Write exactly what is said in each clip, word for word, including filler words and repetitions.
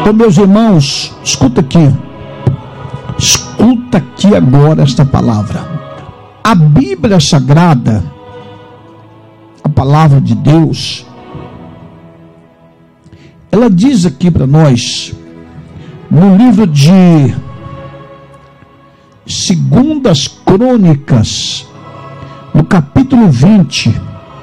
Então, meus irmãos, escuta aqui. Escuta aqui agora esta palavra. A Bíblia Sagrada, a palavra de Deus, ela diz aqui para nós, no livro de Segundas Crônicas, no capítulo vinte,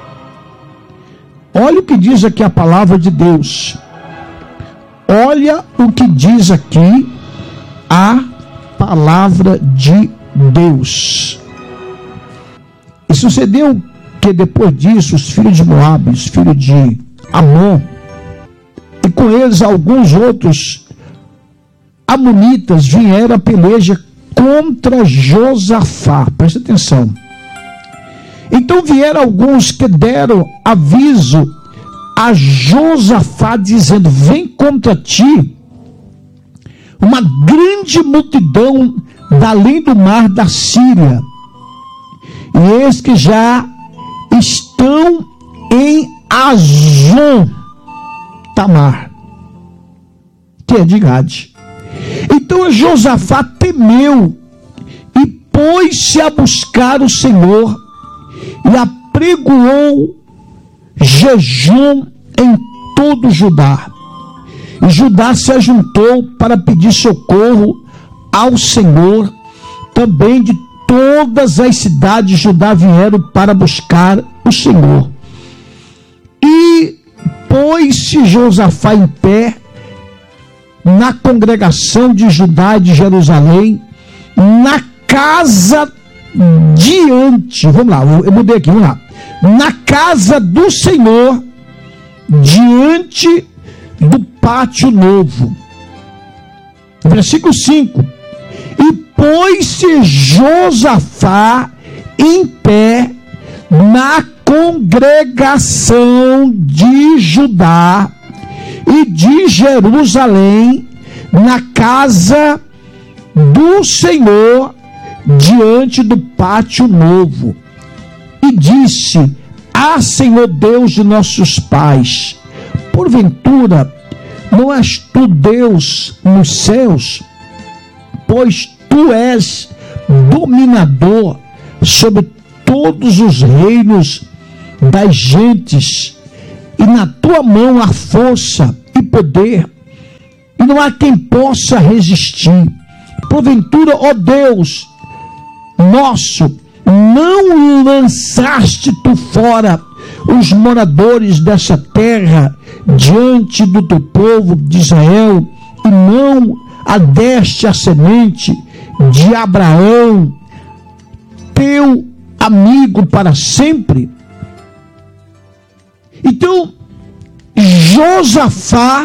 olha o que diz aqui a palavra de Deus. Olha o que diz aqui a palavra de Deus. E sucedeu que depois disso, os filhos de Moabe, os filhos de Amon, e com eles alguns outros amonitas, vieram a peleja contra Josafá. Presta atenção. Então vieram alguns que deram aviso a Josafá, dizendo: vem contra ti uma grande multidão da além do mar da Síria, e eis que já estão em Azon Tamar, que é de Gade. Então Josafá temeu e pôs-se a buscar o Senhor e apregoou jejum em todo Judá. E Judá se ajuntou para pedir socorro ao Senhor. Também de todas as cidades de Judá vieram para buscar o Senhor. E pôs-se Josafá em pé na congregação de Judá e de Jerusalém, na casa diante, vamos lá, eu mudei aqui, vamos lá, na casa do Senhor, diante do pátio novo. Versículo cinco. E pôs-se Josafá em pé na congregação de Judá e de Jerusalém, na casa do Senhor, diante do pátio novo, e disse: Ah, Senhor Deus de nossos pais, porventura não és tu Deus nos céus? Pois tu és dominador sobre todos os reinos das gentes, e na tua mão há força e poder, e não há quem possa resistir. Porventura, ó Deus nosso, não lançaste tu fora os moradores dessa terra diante do teu povo de Israel, e não adeste a semente de Abraão, teu amigo, para sempre? Então, Josafá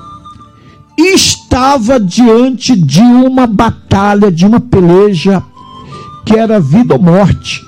estava diante de uma batalha, de uma peleja, que era vida ou morte.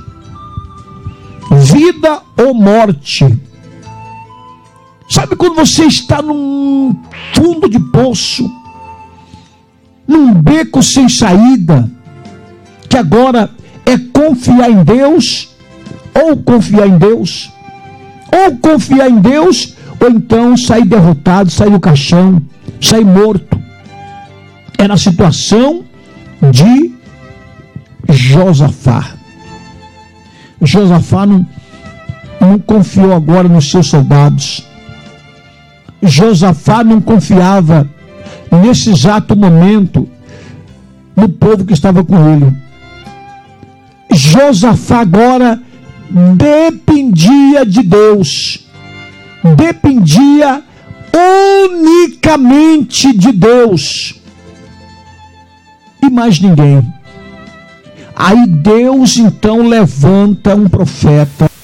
Vida ou morte. Sabe quando você está num fundo de poço, num beco sem saída, que agora é confiar em Deus, ou confiar em Deus, ou confiar em Deus, ou então sair derrotado, sair do caixão, sair morto. Era a situação de Josafá. Josafá não, não confiou agora nos seus soldados. Josafá não confiava nesse exato momento no povo que estava com ele. Josafá agora dependia de Deus, dependia unicamente de Deus e mais ninguém. Aí Deus então levanta um profeta